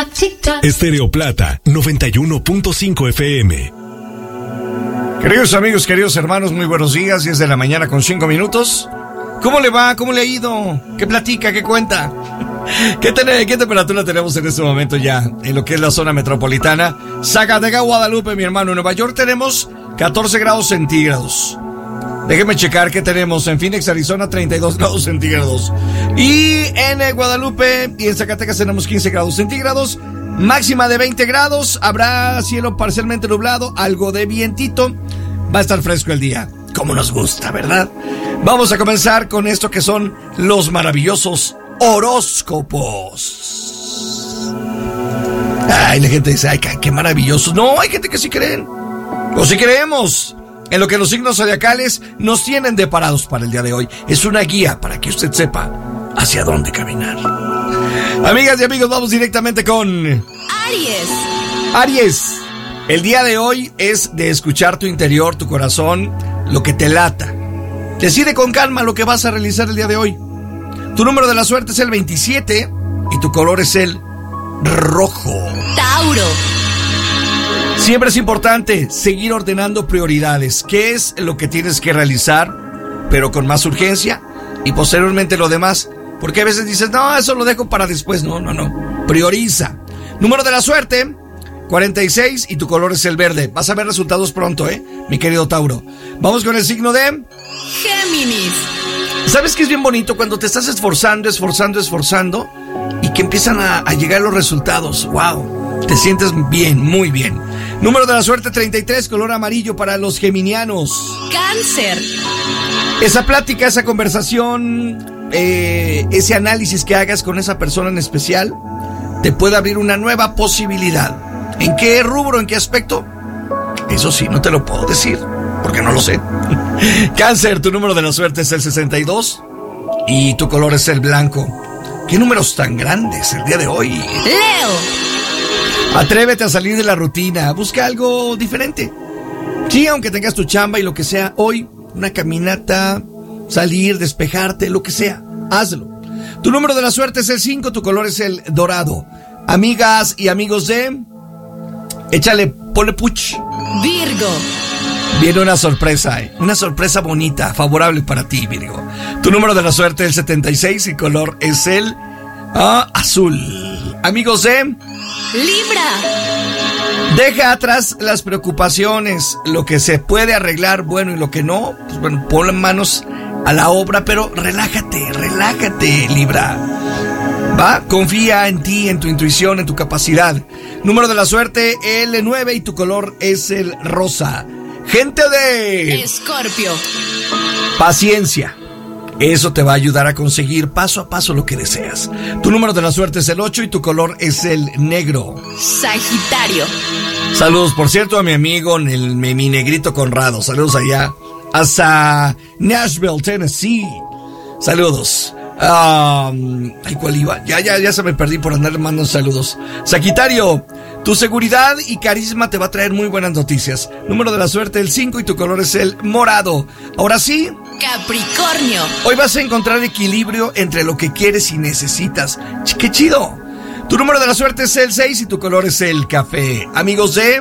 Estéreo Plata 91.5 FM. Queridos amigos, queridos hermanos, muy buenos días. 10 de la mañana con 5 minutos. ¿Cómo le va? ¿Cómo le ha ido? ¿Qué platica? ¿Qué cuenta? ¿Qué temperatura tenemos en este momento ya en lo que es la zona metropolitana? Zacatecas, Guadalupe, mi hermano. En Nueva York tenemos 14 grados centígrados. Déjeme checar qué tenemos en Phoenix, Arizona, 32 grados centígrados. Y en Guadalupe y en Zacatecas tenemos 15 grados centígrados. Máxima de 20 grados. Habrá cielo parcialmente nublado, algo de vientito. Va a estar fresco el día. Como nos gusta, ¿verdad? Vamos a comenzar con esto que son los maravillosos horóscopos. Ay, la gente dice, ay, qué maravillosos. No, hay gente que sí creen. O sí creemos en lo que los signos zodiacales nos tienen deparados para el día de hoy. Es una guía para que usted sepa hacia dónde caminar. Amigas y amigos, vamos directamente con Aries. Aries, el día de hoy es de escuchar tu interior, tu corazón, lo que te lata. Decide con calma lo que vas a realizar el día de hoy. Tu número de la suerte es el 27 y tu color es el rojo. Tauro. Siempre es importante seguir ordenando prioridades. ¿Qué es lo que tienes que realizar, pero con más urgencia? Y posteriormente lo demás. Porque a veces dices, no, eso lo dejo para después. No. Prioriza. Número de la suerte, 46 y tu color es el verde. Vas a ver resultados pronto, mi querido Tauro. Vamos con el signo de Géminis. ¿Sabes qué es bien bonito? Cuando te estás esforzando y que empiezan a llegar los resultados. ¡Wow! Te sientes bien, muy bien. Número de la suerte, 33, color amarillo para los geminianos. Cáncer. Esa plática, esa conversación, ese análisis que hagas con esa persona en especial, te puede abrir una nueva posibilidad. ¿En qué rubro, en qué aspecto? Eso sí, no te lo puedo decir, porque no lo sé. Cáncer, tu número de la suerte es el 62 y tu color es el blanco. ¿Qué números tan grandes el día de hoy? Leo. Atrévete a salir de la rutina, busca algo diferente. Sí, aunque tengas tu chamba y lo que sea, hoy una caminata, salir, despejarte, lo que sea, hazlo. Tu número de la suerte es el 5, tu color es el dorado. Amigas y amigos de... ponle puch. Virgo. Viene una sorpresa bonita, favorable para ti, Virgo. Tu número de la suerte es el 76 y color es el azul. Amigos de... Libra. Deja atrás las preocupaciones, lo que se puede arreglar, bueno, y lo que no, pues bueno, pon manos a la obra, pero relájate, Libra. ¿Va? Confía en ti, en tu intuición, en tu capacidad. Número de la suerte, el 9 y tu color es el rosa. Gente de... Escorpio. Paciencia. Eso te va a ayudar a conseguir paso a paso lo que deseas. Tu número de la suerte es el 8 y tu color es el negro. Sagitario. Saludos, por cierto, a mi amigo, mi negrito Conrado. Saludos allá hasta Nashville, Tennessee. Saludos. Ay, ¿cuál iba? Ya se me perdí por andar mandando saludos. Sagitario, tu seguridad y carisma te va a traer muy buenas noticias. Número de la suerte el 5 y tu color es el morado. Ahora sí, Capricornio. hoy vas a encontrar equilibrio entre lo que quieres y necesitas. ¡Qué chido! Tu número de la suerte es el 6 y tu color es el café. Amigos de...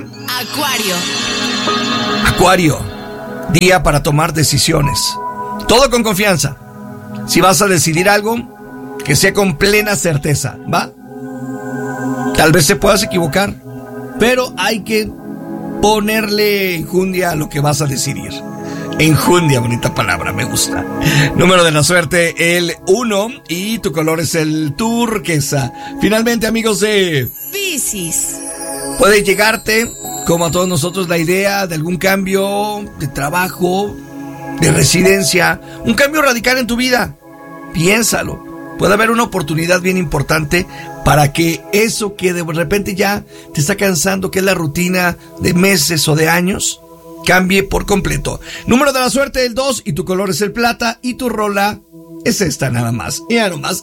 Acuario, día para tomar decisiones. Todo con confianza. Si vas a decidir algo, que sea con plena certeza, ¿va? Tal vez te puedas equivocar, pero hay que ponerle enjundia a lo que vas a decidir. Enjundia, bonita palabra, me gusta. Número de la suerte, el 1 y tu color es el turquesa. Finalmente, amigos de Piscis. puede llegarte, como a todos nosotros, la idea de algún cambio de trabajo, de residencia, un cambio radical en tu vida. Piénsalo. Puede haber una oportunidad bien importante para que eso que de repente ya te está cansando, que es la rutina de meses o de años, cambie por completo. Número de la suerte, el 2, y tu color es el plata, y tu rola es esta nada más. Y ya nomás.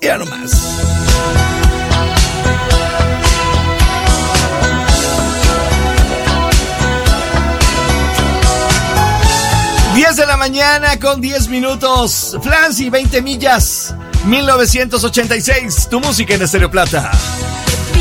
10 de la mañana con 10 minutos. Flancy, 20 millas, 1986. Tu música en Estéreo Plata.